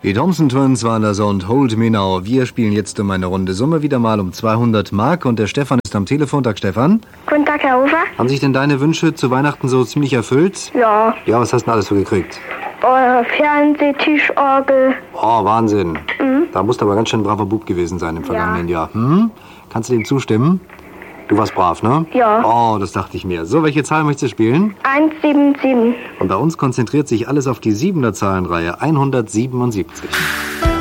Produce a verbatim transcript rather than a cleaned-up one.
Die Thompson Twins waren das und Hold Me Now. Wir spielen jetzt um eine runde Summe wieder mal um zweihundert Mark und der Stefan ist am Telefon. Tag, Stefan. Guten Tag, Herr Hofer. Haben sich denn deine Wünsche zu Weihnachten so ziemlich erfüllt? Ja. Ja, was hast du denn alles so gekriegt? Äh, Fernseh, Tischorgel. Oh, Wahnsinn. Mhm. Da musst du aber ganz schön ein braver Bub gewesen sein im vergangenen Ja. Jahr. Hm? Kannst du dem zustimmen? Du warst brav, ne? Ja. Oh, das dachte ich mir. So, welche Zahl möchtest du spielen? eins sieben sieben. Und bei uns konzentriert sich alles auf die Siebener Zahlenreihe hundertsiebenundsiebzig.